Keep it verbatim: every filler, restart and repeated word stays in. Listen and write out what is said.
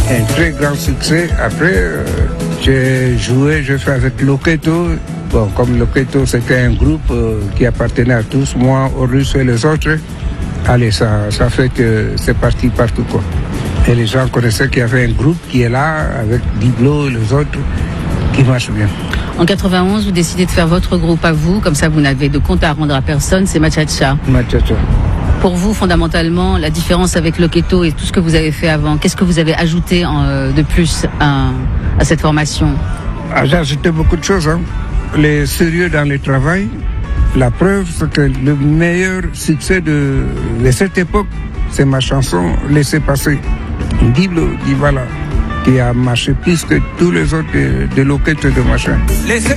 un très grand succès. Après, euh, j'ai joué, j'ai fait avec Loketo. Bon, comme Loketo, c'était un groupe euh, qui appartenait à tous, moi, Horus et les autres. Allez, ça, ça fait que c'est parti partout, quoi. Et les gens connaissaient qu'il y avait un groupe qui est là, avec Diblo et les autres, qui marche bien. En quatre-vingt-onze, vous décidez de faire votre groupe à vous, comme ça vous n'avez de compte à rendre à personne, c'est Machacha. Machacha. Pour vous, fondamentalement, la différence avec Loketo et tout ce que vous avez fait avant, qu'est-ce que vous avez ajouté en, euh, de plus à, à cette formation? Ah, j'ai ajouté beaucoup de choses. Hein. Les sérieux dans le travail. La preuve, c'est que le meilleur succès de, de cette époque, c'est ma chanson « Laissez passer ». Diblo, dit voilà, qui a marché plus que tous les autres de, de Loketo et de machin. Laissez